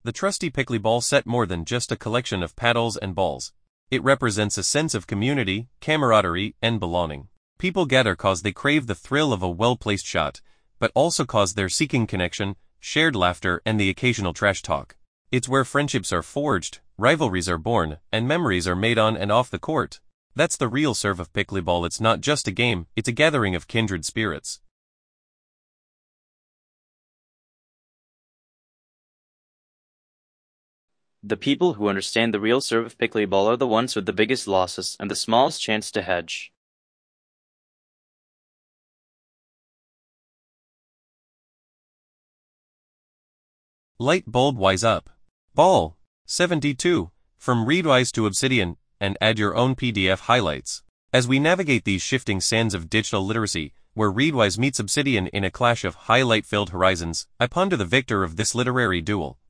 The trusty Pickley ball set more than just a collection of paddles and balls. It represents a sense of community, camaraderie, and belonging. People gather cause they crave the thrill of a well-placed shot, but also cause they're seeking connection, shared laughter, and the occasional trash talk. It's where friendships are forged, rivalries are born, and memories are made on and off the court. That's the real serve of Pickley ball. It's not just a game, it's a gathering of kindred spirits. The people who understand the real serve of Pickley ball are the ones with the biggest losses and the smallest chance to hedge. Light bulb wise up. Ball 72. From Readwise to Obsidian, and add your own PDF highlights. As we navigate these shifting sands of digital literacy, where Readwise meets Obsidian in a clash of highlight-filled horizons, I ponder the victor of this literary duel.